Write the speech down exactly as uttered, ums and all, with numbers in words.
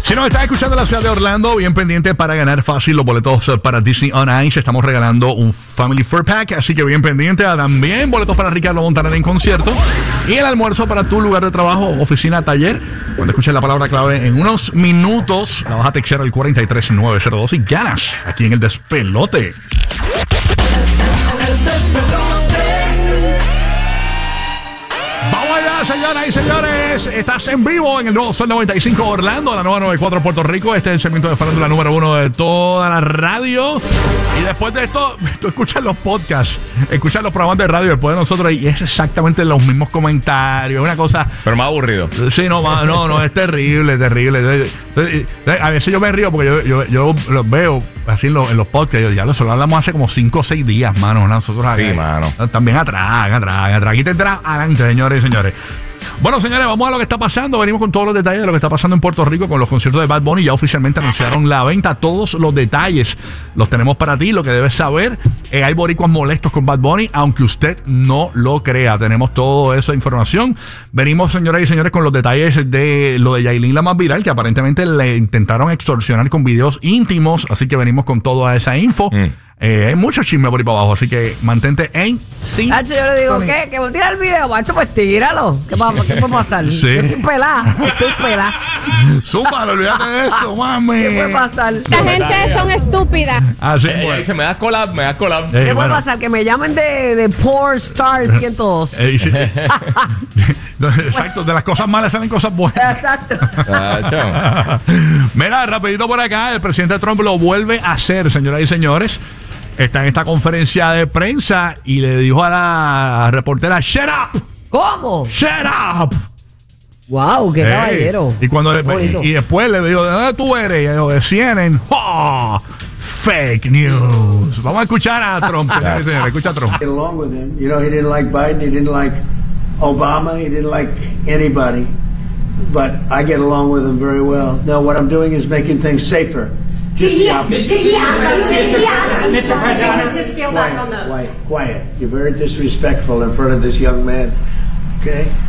Si nos estás escuchando en la ciudad de Orlando, bien pendiente para ganar fácil los boletos para Disney on Ice. Estamos regalando un Family Four Pack, así que bien pendiente. También boletos para Ricardo Montaner en concierto. Y el almuerzo para tu lugar de trabajo, oficina, taller. Cuando escuches la palabra clave en unos minutos, la vas a textear al cuatro tres nueve cero dos y ganas aquí en El Despelote. El Despelote. Vamos allá, señoras y señores. Estás en vivo en el nuevo Sol noventa y cinco Orlando, la nueva noventa y cuatro Puerto Rico. Este es el segmento de farándula número uno de toda la radio. Y después de esto, tú escuchas los podcasts, escuchas los programas de radio después de nosotros y es exactamente los mismos comentarios. Una cosa. Pero más aburrido. Sí, no, no, no, es terrible, terrible. A veces yo me río porque yo, yo, yo los veo así en los, en los podcasts. Yo, ya lo solo hablamos hace como cinco o seis días, mano. Nosotros acá, sí, mano. También atrás, atrás, atrás. Aquí tendrás adelante, señores y señores. Bueno, señores, vamos a lo que está pasando. Venimos con todos los detalles de lo que está pasando en Puerto Rico con los conciertos de Bad Bunny. Ya oficialmente anunciaron la venta. Todos los detalles los tenemos para ti. Lo que debes saber, eh, hay boricuas molestos con Bad Bunny, aunque usted no lo crea. Tenemos toda esa información. Venimos, señoras y señores, con los detalles de lo de Yailin, la más viral, que aparentemente le intentaron extorsionar con videos íntimos. Así que venimos con toda esa info. Mm. Eh, hay mucho chisme por ahí para abajo, así que mantente en sí. Hacho, yo le digo, ¿qué? ¿Que voy a tirar el video? Macho, pues tíralo. ¿Qué va, qué puede pasar? Sí. Yo estoy pelada, estoy pelada. Súmalo, olvídate de eso, mami. ¿Qué puede pasar? La gente son estúpidas. Así eh, pues. Dice, me das collab, me das collab. Eh, ¿Qué puede bueno. pasar? Que me llamen de, de Porn Star ciento dos. Eh, sí. Exacto, de las cosas malas salen cosas buenas. Exacto. Mira, rapidito por acá, el presidente Trump lo vuelve a hacer, señoras y señores. Está en esta conferencia de prensa y le dijo a la reportera, "Shut up, ¿Cómo? shut up." Wow, qué Hey. caballero. Y cuando le, Bonito. y, y después le dijo, ¿de dónde tú eres? Y yo, de C N N. ¡Oh! Fake news. Vamos a escuchar a Trump, señores y señores. Escucha a Trump. Get along with him. You know, he didn't like Biden, he didn't like Obama, he didn't like anybody. But I get along with him very well. No, what I'm doing is making things safer. Just the opposite. Did he ask us? Did he ask us? Mister President. To scale back on those. Quiet, quiet. You're very disrespectful in front of this young man. Okay?